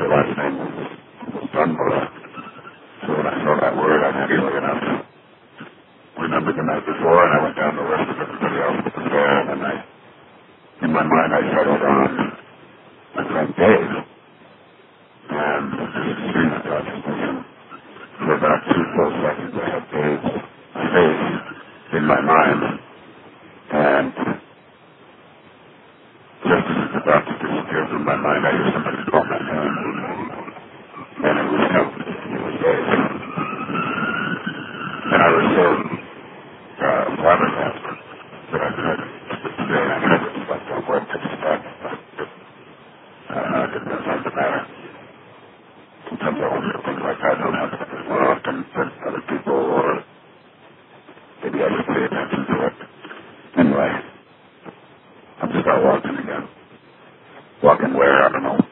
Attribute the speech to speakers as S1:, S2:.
S1: her last name was Dunbar. So when I saw that word, I immediately enough remembered the night before, and I went down the list of everybody else that was there, and then in my mind, I settled on my friend Dave, and just stream of consciousness. For about 2 full seconds, I had Dave's face in my mind, and just as it's about to disappear from my mind, I hear somebody call my name, and it was him. It was Dave. And I was so flabbergasted that I tried to stay, and I tried to reflect on what to expect, but I didn't know something the matter. Sometimes I wonder if things like that don't happen more often than other people, or maybe I should pay attention to it. Anyway, I'm just out walking again. Walking where? I don't know.